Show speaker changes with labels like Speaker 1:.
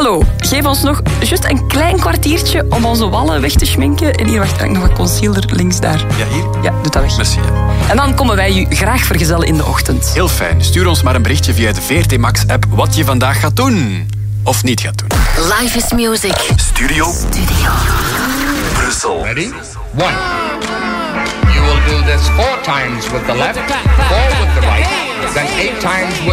Speaker 1: Hallo, geef ons nog juist een klein kwartiertje om onze wallen weg te schminken. En hier, wacht, er nog wat concealer links daar.
Speaker 2: Ja, hier?
Speaker 1: Ja, doe dat weg.
Speaker 2: Merci.
Speaker 1: En dan komen wij u graag vergezellen in de ochtend.
Speaker 2: Heel fijn. Stuur ons maar een berichtje via de VRT Max-app wat je vandaag gaat doen. Of niet gaat doen.
Speaker 3: Life is music.
Speaker 2: Studio Brussel.
Speaker 4: Ready? 1. You will do this 4 times with the left, 4 with the right, then 8 times with